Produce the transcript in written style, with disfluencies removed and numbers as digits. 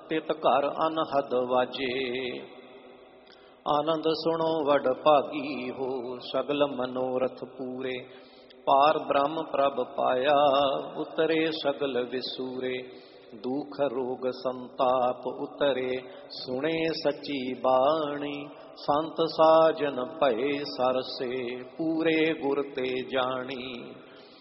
ਤਿਤ ਘਰ ਅਨਹਦ ਵਾਜੇ। ਆਨੰਦ ਸੁਣੋ ਵਡ ਭਾਗੀ ਹੋ, ਸਗਲ ਮਨੋਰਥ ਪੂਰੇ। ਪਾਰ ਬ੍ਰਹਮ ਪ੍ਰਭ ਪਾਇਆ, ਉਤਰੇ ਸਗਲ ਵਿਸੂਰੇ। ਦੁਖ ਰੋਗ ਸੰਤਾਪ ਉਤਰੇ, ਸੁਣੇ ਸੱਚੀ ਬਾਣੀ। ਸੰਤ ਸਾਜਨ ਭਏ ਸਰਸੇ, ਪੂਰੇ ਗੁਰ ਤੇ ਜਾਣੀ।